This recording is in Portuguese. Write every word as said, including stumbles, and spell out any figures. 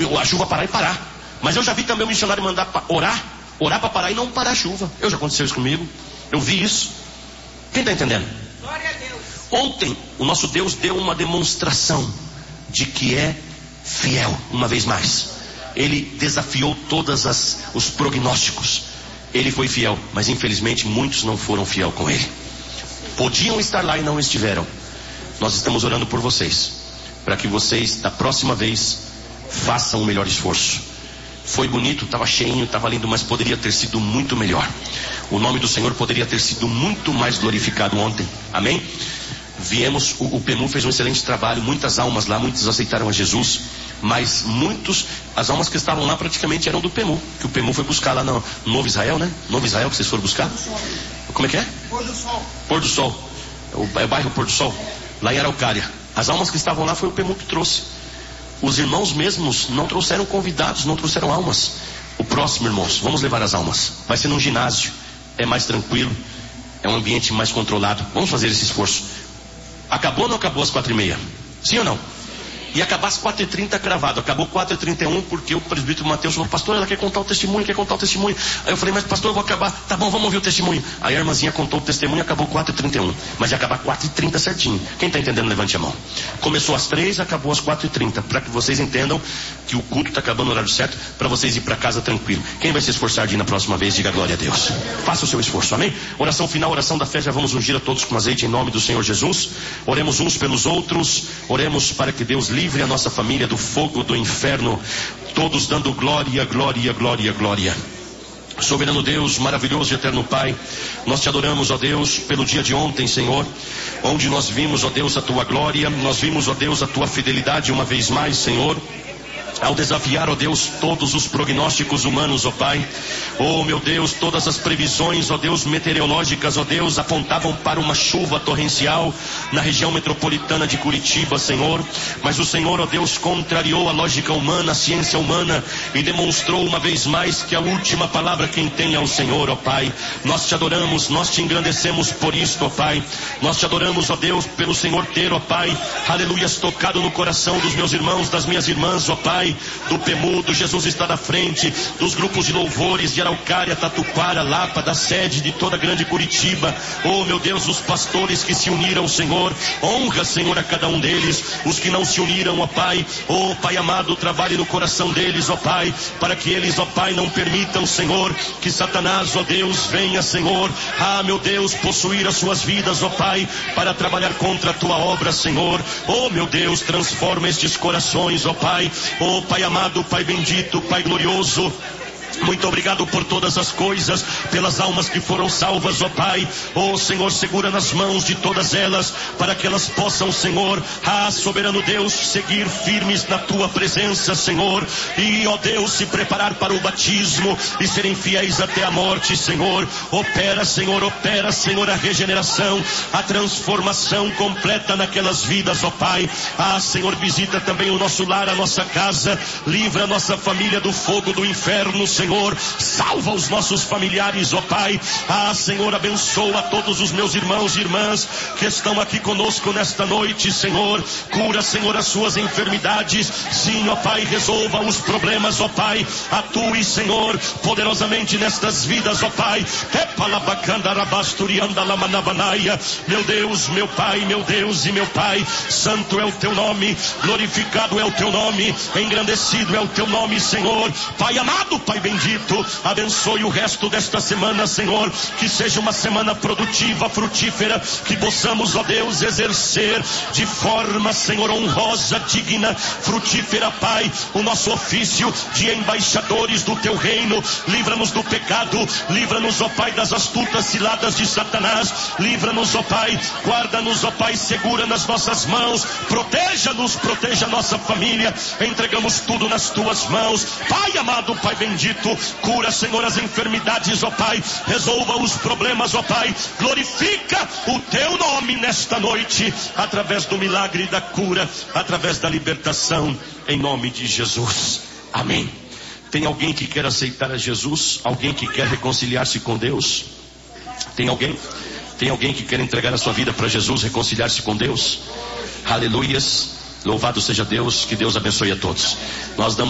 a chuva parar e parar. Mas eu já vi também o missionário mandar pra orar, orar para parar e não parar a chuva. Eu já aconteceu isso comigo. Eu vi isso. Quem está entendendo? Glória a Deus. Ontem o nosso Deus deu uma demonstração de que é fiel, uma vez mais. Ele desafiou todos os prognósticos. Ele foi fiel, mas infelizmente muitos não foram fiel com ele. Podiam estar lá e não estiveram. Nós estamos orando por vocês, para que vocês da próxima vez façam o melhor esforço. Foi bonito, estava cheinho, estava lindo, mas poderia ter sido muito melhor. O nome do Senhor poderia ter sido muito mais glorificado ontem. Amém? Viemos, o, o PEMU fez um excelente trabalho, muitas almas lá, muitos aceitaram a Jesus, mas muitos, as almas que estavam lá praticamente eram do PEMU, que o PEMU foi buscar lá no Novo Israel, né? Novo Israel que vocês foram buscar? Como é que é? Pôr do Sol. Pôr do Sol, o, é o bairro Pôr do Sol, lá em Araucária. As almas que estavam lá foi o PEMU que trouxe. Os irmãos mesmos não trouxeram convidados, não trouxeram almas. O próximo, irmãos, vamos levar as almas. Vai ser num ginásio, é mais tranquilo, é um ambiente mais controlado. Vamos fazer esse esforço. Acabou ou não acabou às quatro e meia? Sim ou não? Ia acabar às quatro e trinta cravado. Acabou quatro e trinta e um porque o presbítero Mateus falou: pastor, ela quer contar o testemunho, quer contar o testemunho. Aí eu falei: mas pastor, eu vou acabar. Tá bom, vamos ouvir o testemunho. Aí a irmãzinha contou o testemunho e acabou quatro e trinta e um. Mas ia acabar quatro e trinta certinho. Quem está entendendo, levante a mão. Começou às três, acabou às quatro e trinta. Para que vocês entendam que o culto está acabando no horário certo, para vocês ir para casa tranquilo. Quem vai se esforçar de ir na próxima vez, diga glória a Deus. Faça o seu esforço, amém? Oração final, oração da fé. Já vamos ungir a todos com azeite em nome do Senhor Jesus. Oremos uns pelos outros. Oremos para que Deus livre a nossa família do fogo do inferno, todos dando glória, glória, glória, glória. Soberano Deus, maravilhoso e eterno Pai, nós te adoramos, ó Deus, pelo dia de ontem, Senhor, onde nós vimos, ó Deus, a tua glória, nós vimos, ó Deus, a tua fidelidade uma vez mais, Senhor, ao desafiar, ó Deus, todos os prognósticos humanos, ó Pai. Oh meu Deus, todas as previsões, ó Deus, meteorológicas, ó Deus, apontavam para uma chuva torrencial na região metropolitana de Curitiba, Senhor. Mas o Senhor, ó Deus, contrariou a lógica humana, a ciência humana, e demonstrou uma vez mais que a última palavra quem tem é o Senhor, ó Pai. Nós te adoramos, nós te engrandecemos por isto, ó Pai. Nós te adoramos, ó Deus, pelo Senhor ter, ó Pai, aleluias, tocado no coração dos meus irmãos, das minhas irmãs, ó Pai, do PEMU, do Jesus está na frente, dos grupos de louvores de Araucária, Tatuquara, Lapa, da sede de toda a grande Curitiba. Oh meu Deus, os pastores que se uniram, Senhor, honra, Senhor, a cada um deles. Os que não se uniram, ó Pai, oh Pai amado, trabalhe no coração deles, ó Pai, para que eles, ó Pai, não permitam, Senhor, que Satanás, ó Deus, venha, Senhor, ah meu Deus, possuir as suas vidas, ó Pai, para trabalhar contra a tua obra, Senhor. Oh meu Deus, transforma estes corações, ó Pai. Oh Pai amado, Pai bendito, Pai glorioso, muito obrigado por todas as coisas, pelas almas que foram salvas, ó Pai. Ó Senhor, segura nas mãos de todas elas, para que elas possam, Senhor, ah, soberano Deus, seguir firmes na tua presença, Senhor. E, ó Deus, se preparar para o batismo e serem fiéis até a morte, Senhor. Opera, Senhor, opera, Senhor, a regeneração, a transformação completa naquelas vidas, ó Pai. Ah, Senhor, visita também o nosso lar, a nossa casa, livra a nossa família do fogo do inferno, Senhor. Senhor, salva os nossos familiares, ó Pai. Ah, Senhor, abençoa todos os meus irmãos e irmãs que estão aqui conosco nesta noite, Senhor. Cura, Senhor, as suas enfermidades. Sim, ó Pai, resolva os problemas, ó Pai. Atue, Senhor, poderosamente nestas vidas, ó Pai. Meu Deus, meu Pai, meu Deus e meu Pai, santo é o teu nome, glorificado é o teu nome, engrandecido é o teu nome, Senhor. Pai amado, Pai bendito, abençoe o resto desta semana, Senhor, que seja uma semana produtiva, frutífera, que possamos, ó Deus, exercer de forma, Senhor, honrosa, digna, frutífera, Pai, o nosso ofício de embaixadores do teu reino. Livra-nos do pecado, livra-nos, ó Pai, das astutas ciladas de Satanás, livra-nos, ó Pai, guarda-nos, ó Pai, segura nas nossas mãos, proteja-nos, proteja a nossa família, entregamos tudo nas tuas mãos, Pai amado, Pai bendito, cura, Senhor, as enfermidades, ó Pai, resolva os problemas, ó Pai, glorifica o teu nome nesta noite, através do milagre da cura, através da libertação, em nome de Jesus, amém. Tem alguém que quer aceitar a Jesus? Alguém que quer reconciliar-se com Deus? Tem alguém? Tem alguém que quer entregar a sua vida para Jesus, reconciliar-se com Deus? Aleluias, louvado seja Deus, que Deus abençoe a todos. Nós damos